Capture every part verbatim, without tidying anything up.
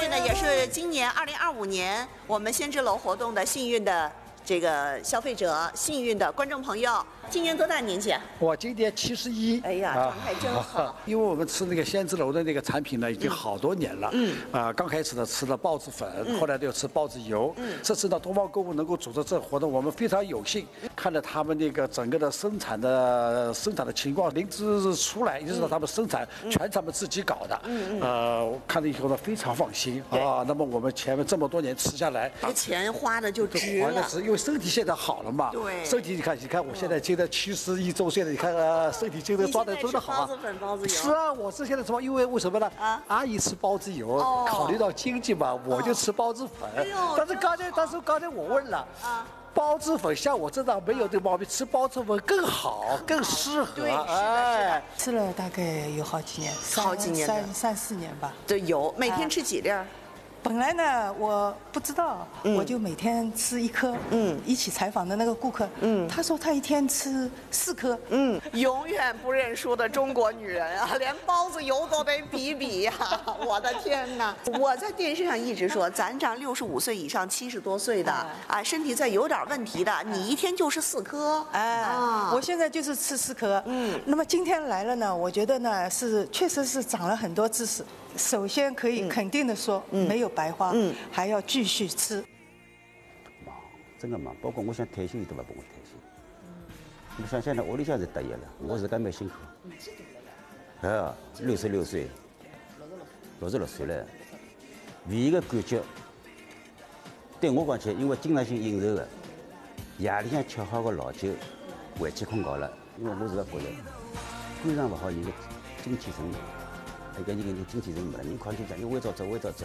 呢，也是今年二零二五年我们先知楼活动的幸运的这个消费者，幸运的观众朋友。今年多大年纪啊？ 我今年七十一。 哎呀，状态真好。啊、 因为我们吃那个先知楼的那个产品呢，已经好多年了。嗯。啊、呃，刚开始呢吃了孢子粉，嗯、后来又吃孢子油。嗯。这次呢，东方购物能够组织这个活动，我们非常有幸看到他们那个整个的生产的生产的情况，灵芝出来，就知道他们生产全他们自己搞的。嗯嗯。呃，我看了以后呢，非常放心啊。那么我们前面这么多年吃下来， 这个钱花的就值了。 花的是因为身体现在好了嘛。 对。 身体你看，你看我现在今年七十一周岁了，你看啊，身体今天抓的真的好啊。 包子粉、包子油。 是啊，我是现在吃，因为为什么呢？啊，阿姨吃包子油，哦、考虑到经济嘛，我就吃包子粉。哎、但是刚才，但是刚才我问了。啊。包子粉像我这样没有这个毛病，吃包子粉更好，更适合。 对，是的，是的。 吃了大概有好几年， 好几年， 三三四年吧。 对，有每天吃几粒儿？ 本来呢，我不知道，嗯、我就每天吃一颗。嗯，一起采访的那个顾客，嗯，他说他一天吃四颗。 嗯，永远不认输的中国女人啊，连包子油都得比比呀、啊！我的天哪！我在电视上一直说，咱这六十五岁以上、七十多岁的啊，身体再有点问题的，你一天就是四颗。 哎，啊、我现在就是吃四颗。嗯，那么今天来了呢，我觉得呢是确实是长了很多知识。首先可以肯定的说，嗯、没有白花，嗯、还要继续吃。 忙，真的忙，包括我想退休，伊都不帮我退休。我想现在屋里向是得意了，我自家蛮辛苦。哎，六十六岁，六十六岁了，唯一个感觉，对我讲起，因为经常性应酬的，夜里向吃好个老酒，回去困觉了。因为我自家觉得，肝脏不好，伊个精气神。一个一个精气神没了，你快点讲，你为早走，为早走。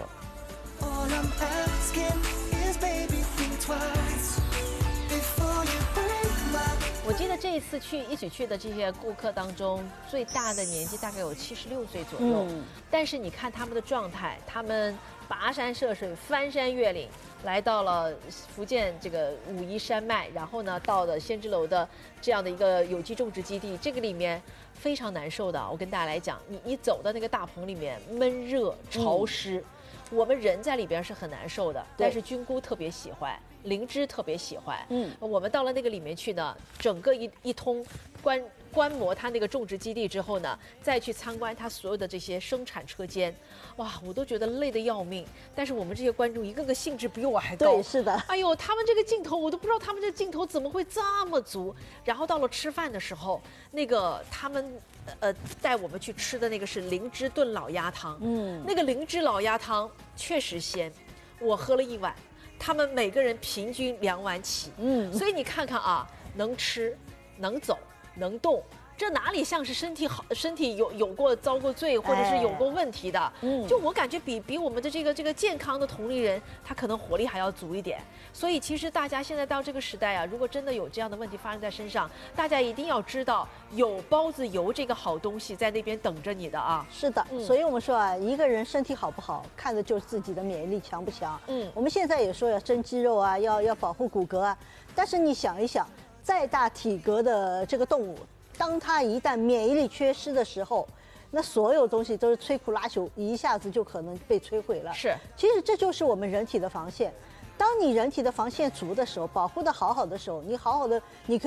我记得这一次去一起去的这些顾客当中，最大的年纪大概有七十六岁左右。嗯、但是你看他们的状态，他们跋山涉水、翻山越岭，来到了福建这个武夷山脉，然后呢，到了先知楼的这样的一个有机种植基地，这个里面非常难受的。我跟大家来讲，你一走到那个大棚里面，闷热潮湿。嗯我们人在里边是很难受的，但是菌菇特别喜欢，灵芝特别喜欢。嗯，我们到了那个里面去呢，整个一一通观观摩它那个种植基地之后呢，再去参观它所有的这些生产车间，哇，我都觉得累得要命。但是我们这些观众一个个兴致比我还高。 对，是的。 哎呦，他们这个镜头我都不知道他们这镜头怎么会这么足。然后到了吃饭的时候，那个他们。呃，带我们去吃的那个是灵芝炖老鸭汤，嗯，那个灵芝老鸭汤确实鲜，我喝了一碗，他们每个人平均两碗起，嗯，所以你看看啊，能吃，能走，能动。这哪里像是身体好，身体有有过遭过罪，或者是有过问题的？哎、嗯，就我感觉比比我们的这个这个健康的同龄人，他可能活力还要足一点。所以其实大家现在到这个时代啊，如果真的有这样的问题发生在身上，大家一定要知道有包子油这个好东西在那边等着你的啊。 是的，嗯、所以我们说啊，一个人身体好不好，看的就是自己的免疫力强不强。嗯，我们现在也说要增肌肉啊，要要保护骨骼啊，但是你想一想，再大体格的这个动物。当它一旦免疫力缺失的时候，那所有东西都是摧枯拉朽，一下子就可能被摧毁了。 是， 其实这就是我们人体的防线。当你人体的防线足的时候，保护的好好的时候，你好好的，你可以。